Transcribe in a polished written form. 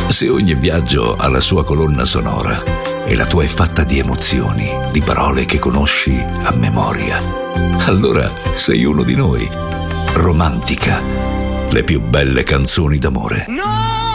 Se ogni viaggio ha la sua colonna sonora e la tua è fatta di emozioni, di parole che conosci a memoria, allora sei uno di noi. Romantica, le più belle canzoni d'amore. No!